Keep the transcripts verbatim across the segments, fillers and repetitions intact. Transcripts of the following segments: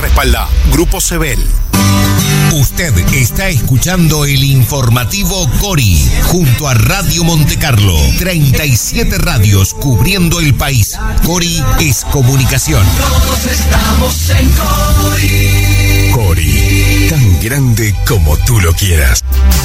Respalda Grupo Sebel. Usted está escuchando el informativo Cori junto a Radio Montecarlo. treinta y siete radios cubriendo el país. Cori es comunicación. Todos estamos en Cori. Cori, tan grande como tú lo quieras.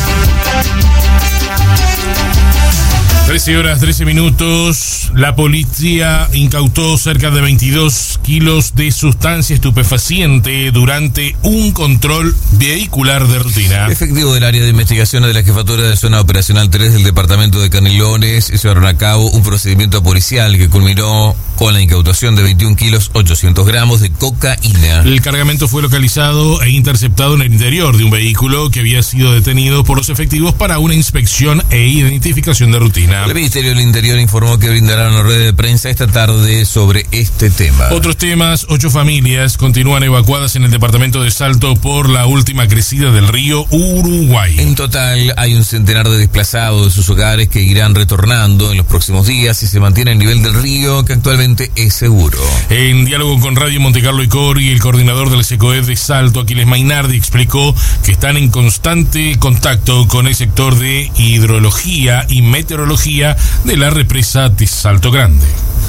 trece horas, trece minutos. La policía incautó cerca de veintidós kilos de sustancia estupefaciente durante un control vehicular de rutina. Efectivos del área de investigación de la Jefatura de Zona Operacional tres del Departamento de Canelones llevaron a cabo un procedimiento policial que culminó con la incautación de veintiún kilos ochocientos gramos de cocaína. El cargamento fue localizado e interceptado en el interior de un vehículo que había sido detenido por los efectivos para una inspección e identificación de rutina. El Ministerio del Interior informó que brindará una rueda de prensa esta tarde sobre este tema. Otros temas: ocho familias continúan evacuadas en el departamento de Salto por la última crecida del río Uruguay. En total hay un centenar de desplazados de sus hogares que irán retornando en los próximos días si se mantiene el nivel del río, que actualmente es seguro. En diálogo con Radio Montecarlo y Cori, el coordinador del SECOED de Salto, Aquiles Mainardi, explicó que están en constante contacto con el sector de hidrología y meteorología de la represa de Salto Grande.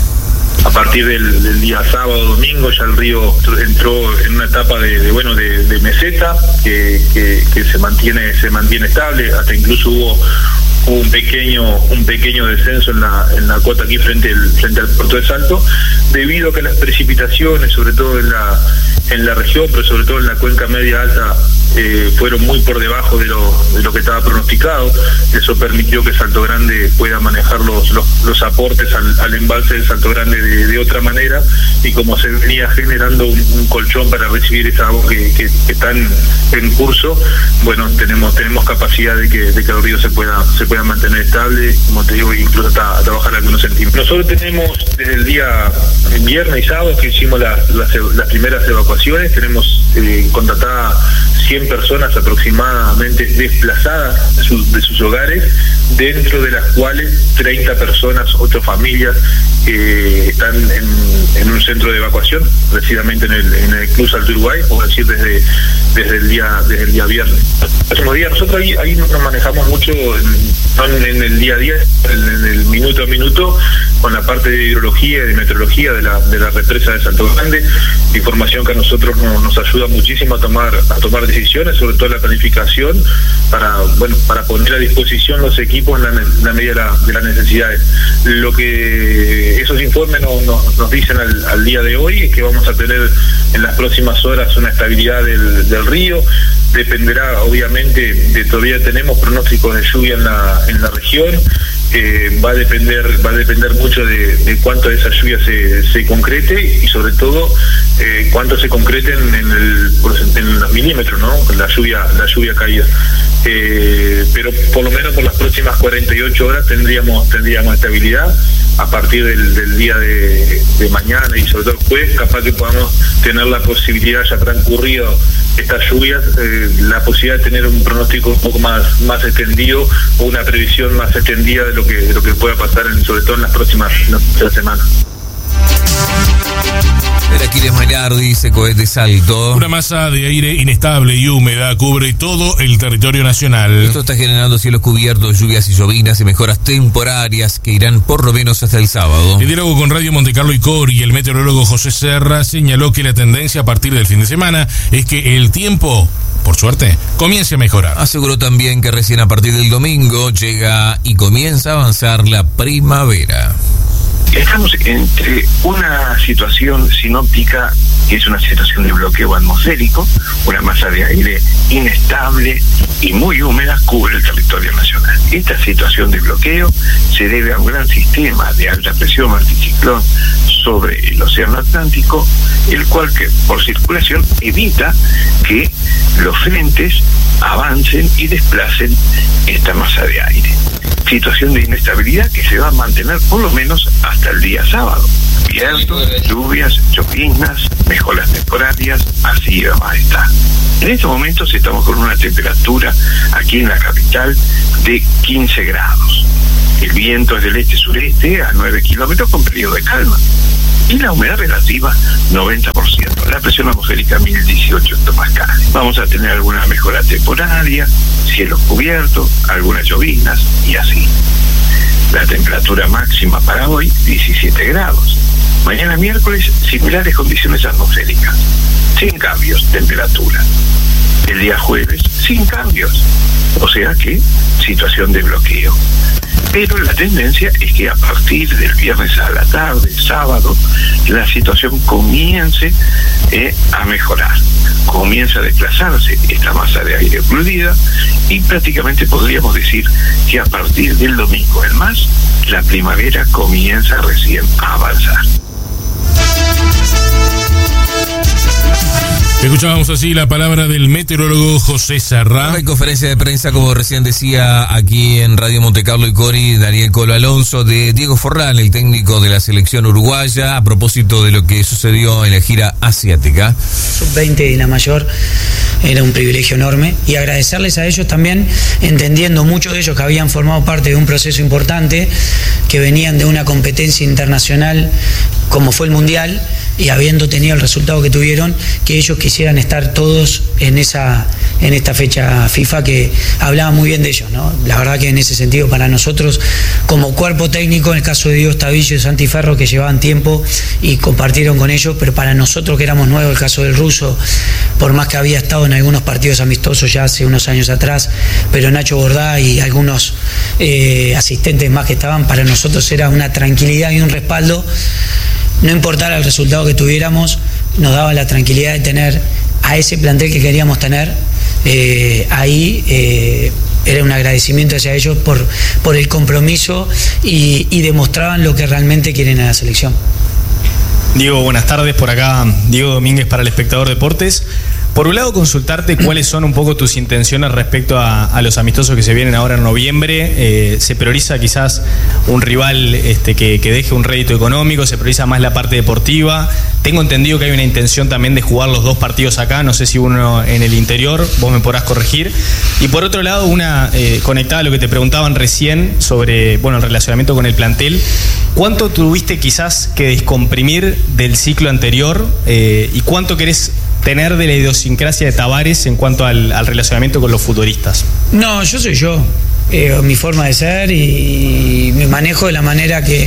A partir del, del día sábado, domingo, ya el río entró en una etapa de, de bueno de, de meseta que, que, que se mantiene se mantiene estable, hasta incluso hubo un pequeño un pequeño descenso en la en la cuota aquí frente al frente al puerto de Salto, debido a que las precipitaciones, sobre todo en la en la región, pero sobre todo en la cuenca media alta, eh, fueron muy por debajo de lo de lo que estaba pronosticado. Eso permitió que Salto Grande pueda manejar los los, los aportes al, al embalse de Salto Grande de, de otra manera, y como se venía generando un, un colchón para recibir esa agua que, que, que está en, en curso, bueno, tenemos tenemos capacidad de que de que el río se pueda se pueda mantener estable, como te digo, incluso hasta, hasta bajar algunos centímetros. Nosotros tenemos desde el día viernes y sábado que hicimos la, las, las primeras evacuaciones, tenemos eh, contratada cien personas aproximadamente desplazadas de, su, de sus hogares, dentro de las cuales treinta personas, ocho familias, eh, están en, en un centro de evacuación, precisamente en el, en el Club Salto Uruguay, es decir, desde, desde el día desde el día viernes. El próximo día nosotros ahí, ahí nos manejamos mucho, no en, en el día a día, en, en el minuto a minuto, con la parte de hidrología y de meteorología de la, de la represa de Salto Grande, información que a nosotros nos, nos ayuda muchísimo a tomar a tomar decisiones, sobre todo la planificación, para bueno para poner a disposición los equipos en la, en la medida de, la, de las necesidades. Lo que esos informes no, no, nos dicen al, al día de hoy es que vamos a tener en las próximas horas una estabilidad del, del río. Dependerá, obviamente, de todavía tenemos pronósticos de lluvia en la en la región. Eh, va a depender va a depender mucho de, de cuánto de esa lluvia se, se concrete, y sobre todo eh, cuánto se concreten en el en los milímetros, ¿no? La lluvia la lluvia caída. Eh, pero por lo menos por las próximas cuarenta y ocho horas tendríamos tendríamos estabilidad. A partir del, del día de, de mañana y sobre todo el jueves, capaz que podamos tener la posibilidad, ya transcurrido estas lluvias, eh, la posibilidad de tener un pronóstico un poco más más extendido, o una previsión más extendida de lo que de lo que pueda pasar en, sobre todo en las próximas, en las próximas semanas. El Aquiles Mainardi, SECOED de Salto. Una masa de aire inestable y húmeda cubre todo el territorio nacional. Esto está generando cielos cubiertos, lluvias y llovinas y mejoras temporarias que irán por lo menos hasta el sábado. En diálogo con Radio Montecarlo y Cori, el meteorólogo José Serra señaló que la tendencia a partir del fin de semana es que el tiempo, por suerte, comience a mejorar. Aseguró también que recién a partir del domingo llega y comienza a avanzar la primavera. Estamos entre una situación sinóptica que es una situación de bloqueo atmosférico, una masa de aire inestable y muy húmeda cubre el territorio nacional. Esta situación de bloqueo se debe a un gran sistema de alta presión anticiclón sobre el océano Atlántico, el cual que por circulación evita que los frentes avancen y desplacen esta masa de aire. Situación de inestabilidad que se va a mantener por lo menos hasta el día sábado. viento, lluvias, lloviznas, mejoras temporarias, así va a estar. En estos momentos estamos con una temperatura aquí en la capital de quince grados. El viento es del este-sureste a nueve kilómetros con periodo de calma. Y la humedad relativa, noventa por ciento. La presión atmosférica, mil dieciocho hectopascales. Vamos a tener alguna mejora temporaria, cielos cubiertos, algunas lloviznas y así. La temperatura máxima para hoy, diecisiete grados. Mañana miércoles, similares condiciones atmosféricas, sin cambios, temperatura. El día jueves, sin cambios. O sea que, situación de bloqueo. Pero la tendencia es que a partir del viernes a la tarde, sábado, la situación comience eh, a mejorar. Comienza a desplazarse esta masa de aire fluida y prácticamente podríamos decir que a partir del domingo en más, la primavera comienza recién a avanzar. Escuchábamos así la palabra del meteorólogo José Sarrá. En conferencia de prensa, como recién decía aquí en Radio Montecarlo y Cori, Daniel Colo Alonso, de Diego Forlán, el técnico de la selección uruguaya, a propósito de lo que sucedió en la gira asiática. sub veinte y la mayor, era un privilegio enorme, y agradecerles a ellos también, entendiendo muchos de ellos que habían formado parte de un proceso importante, que venían de una competencia internacional como fue el Mundial, y habiendo tenido el resultado que tuvieron, que ellos quisieran estar todos en esa en esta fecha FIFA, que hablaba muy bien de ellos, ¿no? La verdad que en ese sentido para nosotros como cuerpo técnico, en el caso de Diego Estavillo y Santi Ferro, que llevaban tiempo y compartieron con ellos, pero para nosotros que éramos nuevos, el caso del ruso, por más que había estado en algunos partidos amistosos ya hace unos años atrás, pero Nacho Bordá y algunos eh, asistentes más que estaban, para nosotros era una tranquilidad y un respaldo. No importara el resultado que tuviéramos, nos daba la tranquilidad de tener a ese plantel que queríamos tener. Eh, ahí eh, era un agradecimiento hacia ellos por, por el compromiso y, y demostraban lo que realmente quieren a la selección. Diego, buenas tardes. Por acá, Diego Domínguez para El Espectador Deportes. Por un lado, consultarte cuáles son un poco tus intenciones respecto a, a los amistosos que se vienen ahora en noviembre. Eh, ¿Se prioriza quizás un rival este, que, que deje un rédito económico? ¿Se prioriza más la parte deportiva? Tengo entendido que hay una intención también de jugar los dos partidos acá, no sé si uno en el interior, vos me podrás corregir. Y por otro lado, una eh, conectada a lo que te preguntaban recién sobre bueno, el relacionamiento con el plantel. ¿Cuánto tuviste quizás que descomprimir del ciclo anterior eh, y cuánto querés tener de la idiosincrasia de Tabárez en cuanto al, al relacionamiento con los futbolistas? No, yo soy yo, eh, mi forma de ser y me manejo de la manera que,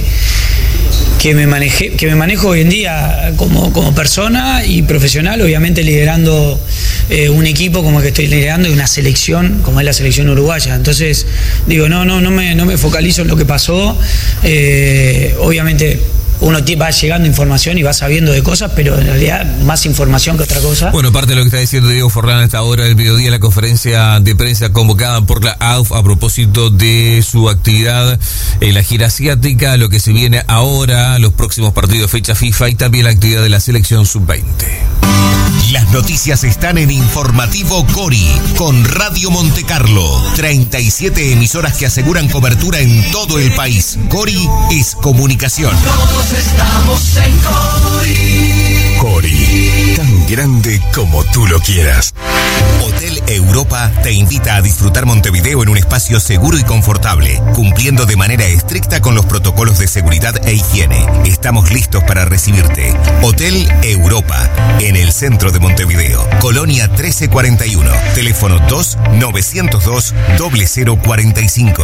que, me, manejé, que me manejo hoy en día como, como persona y profesional, obviamente liderando eh, un equipo como el que estoy liderando y una selección como es la selección uruguaya. Entonces digo, no, no, no me, no me focalizo en lo que pasó, eh, obviamente uno va llegando información y va sabiendo de cosas, pero en realidad más información que otra cosa. Bueno, parte de lo que está diciendo Diego Forlán a esta hora del mediodía, la conferencia de prensa convocada por la A U F a propósito de su actividad en la gira asiática, lo que se viene ahora, los próximos partidos, fecha FIFA y también la actividad de la selección sub veinte. Las noticias están en Informativo Cori, con Radio Montecarlo. treinta y siete emisoras que aseguran cobertura en todo el país. Cori es comunicación. Todos estamos en Cori. Cori, tan grande como tú lo quieras. Hotel Europa te invita a disfrutar Montevideo en un espacio seguro y confortable, cumpliendo de manera estricta con los protocolos de seguridad e higiene. Estamos listos para recibirte. Hotel Europa, en el centro de Montevideo, Colonia trece cuarenta y uno, teléfono dos novecientos dos cero cero cuarenta y cinco.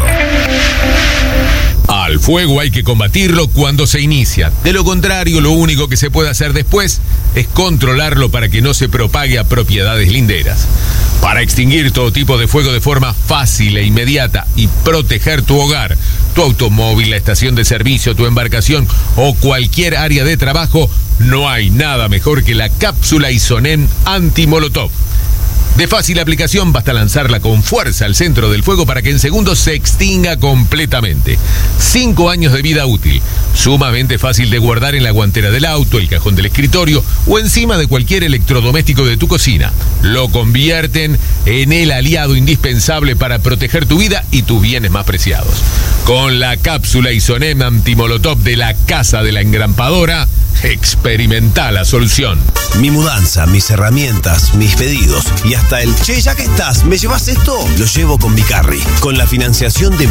Al fuego hay que combatirlo cuando se inicia. De lo contrario, lo único que se puede hacer después es controlarlo para que no se propague a propiedades linderas. Para extinguir todo tipo de fuego de forma fácil e inmediata y proteger tu hogar, tu automóvil, la estación de servicio, tu embarcación o cualquier área de trabajo, no hay nada mejor que la cápsula Isonen anti-molotov. De fácil aplicación, basta lanzarla con fuerza al centro del fuego para que en segundos se extinga completamente. Cinco años de vida útil. Sumamente fácil de guardar en la guantera del auto, el cajón del escritorio o encima de cualquier electrodoméstico de tu cocina. Lo convierten en el aliado indispensable para proteger tu vida y tus bienes más preciados. Con la cápsula Isonem antimolotov de la Casa de la Engrampadora, experimenta la solución. Mi mudanza, mis herramientas, mis pedidos y hasta el che, ya que estás, ¿me llevas esto? Lo llevo con Vicarri. Con la financiación de